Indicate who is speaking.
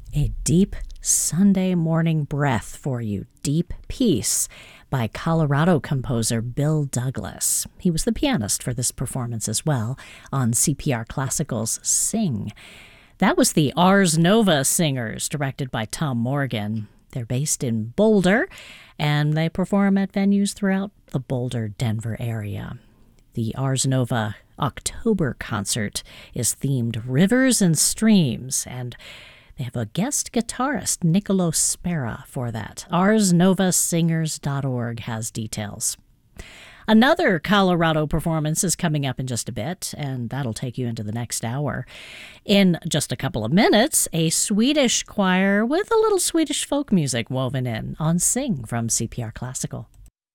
Speaker 1: A deep Sunday morning breath for you, Deep Peace by Colorado composer Bill Douglas. He was the pianist for this performance as well on CPR Classical's Sing. That was the Ars Nova Singers, directed by Tom Morgan. They're based in Boulder, and they perform at venues throughout the Boulder-Denver area. The Ars Nova October concert is themed Rivers and Streams, and they have a guest guitarist, Niccolo Spera, for that. ArsNovaSingers.org has details. Another Colorado performance is coming up in just a bit, and that'll take you into the next hour. In just a couple of minutes, a Swedish choir with a little Swedish folk music woven in on Sing from CPR Classical.